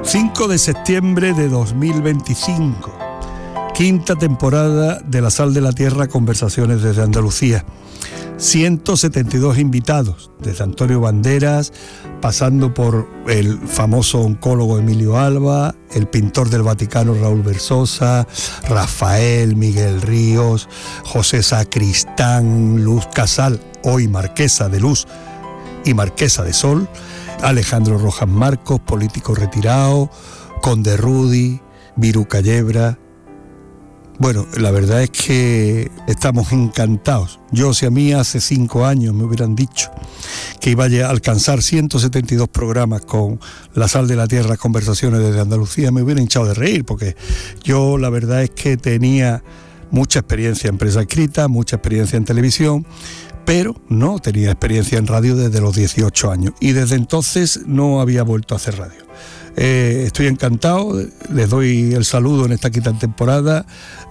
5 de septiembre de 2025, quinta temporada de La Sal de la Tierra, Conversaciones desde Andalucía. 172 invitados, desde Antonio Banderas, pasando por el famoso oncólogo Emilio Alba, el pintor del Vaticano Raúl Versosa, Rafael, Miguel Ríos, José Sacristán, Luz Casal, hoy Marquesa de Luz y Marquesa de Sol, Alejandro Rojas Marcos, político retirado, Conde Rudy, Viru Callebra. Bueno, la verdad es que estamos encantados. Yo, si a mí hace 5 años me hubieran dicho que iba a alcanzar 172 programas con La Sal de la Tierra, Conversaciones desde Andalucía, me hubiera hinchado de reír, porque yo la verdad es que tenía mucha experiencia en prensa escrita, mucha experiencia en televisión, pero no tenía experiencia en radio desde los 18 años y desde entonces no había vuelto a hacer radio. Estoy encantado, les doy el saludo en esta quinta temporada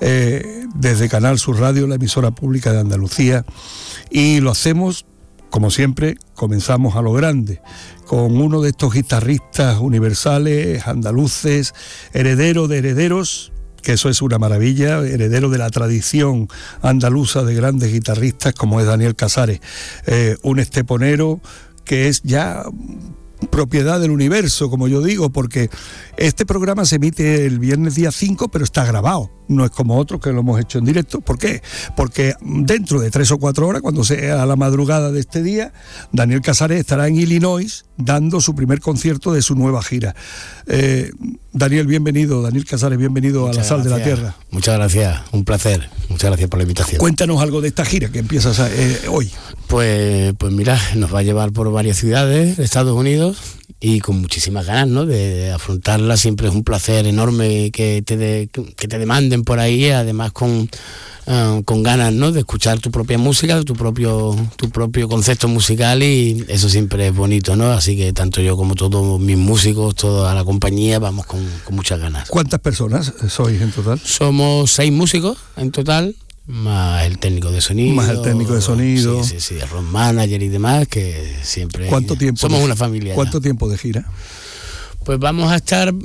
desde Canal Sur Radio, la emisora pública de Andalucía, y lo hacemos, como siempre, comenzamos a lo grande, con uno de estos guitarristas universales, andaluces, heredero de herederos, que eso es una maravilla, heredero de la tradición andaluza de grandes guitarristas como es Daniel Casares, un esteponero que es ya propiedad del universo, como yo digo, porque este programa se emite el viernes día 5, pero está grabado, no es como otros que lo hemos hecho en directo. ¿Por qué? Porque dentro de 3 o 4 horas, cuando sea la madrugada de este día, Daniel Casares estará en Illinois dando su primer concierto de su nueva gira. Daniel, bienvenido, Daniel Casares, bienvenido a La Sal de la Tierra. Muchas gracias, un placer, muchas gracias por la invitación. Cuéntanos algo de esta gira que empiezas hoy. Pues mira, nos va a llevar por varias ciudades de Estados Unidos y con muchísimas ganas, ¿no?, de afrontarla. Siempre es un placer enorme que te demanden por ahí, además con ganas, ¿no?, de escuchar tu propia música, tu propio concepto musical, y eso siempre es bonito, ¿no? Así que tanto yo como todos mis músicos, toda la compañía, vamos con muchas ganas. ¿Cuántas personas sois en total? Somos 6 músicos en total, más el técnico de sonido. Sí, el road manager y demás, que siempre... ¿Cuánto tiempo? Somos una familia. ¿Cuánto tiempo de gira? Pues vamos a estar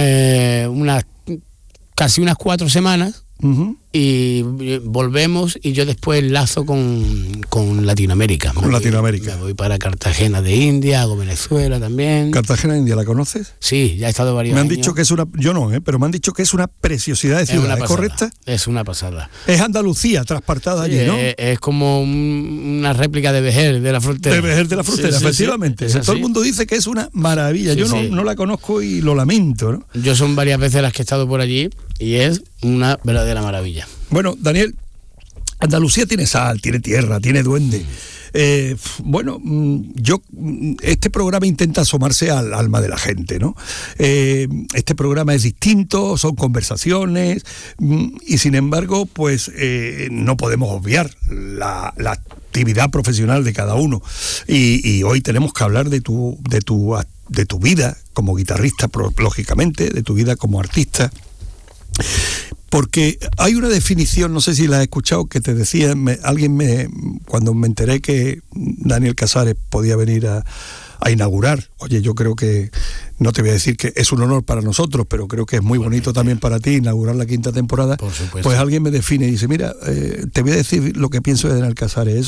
casi unas 4 semanas. Uh-huh. Y volvemos, y yo después enlazo con Latinoamérica. Latinoamérica. Me voy para Cartagena de India, hago Venezuela también. ¿Cartagena de India la conoces? Sí, ya he estado varios años. Me han dicho que es yo no, pero me han dicho que es una preciosidad de ciudad, ¿es correcta? Es una pasada. Es Andalucía transportada allí, ¿no? Es como una réplica de Vejer de la Frontera. De Vejer de la Frontera, sí, efectivamente. Sí, todo el mundo dice que es una maravilla. Sí, yo no la conozco y lo lamento, ¿no? Yo son varias veces las que he estado por allí y es una verdadera maravilla. Bueno, Daniel, Andalucía tiene sal, tiene tierra, tiene duende. Este programa intenta asomarse al alma de la gente, ¿no? Este programa es distinto, son conversaciones, y sin embargo, pues no podemos obviar la actividad profesional de cada uno. Y hoy tenemos que hablar de tu vida como guitarrista, lógicamente, de tu vida como artista. Porque hay una definición, no sé si la has escuchado, que te decía, cuando me enteré que Daniel Casares podía venir a inaugurar, oye, yo creo que, no te voy a decir que es un honor para nosotros, pero creo que es muy bonito también para ti inaugurar la quinta temporada. Por supuesto. Pues alguien me define y dice, mira, te voy a decir lo que pienso de Daniel Casares,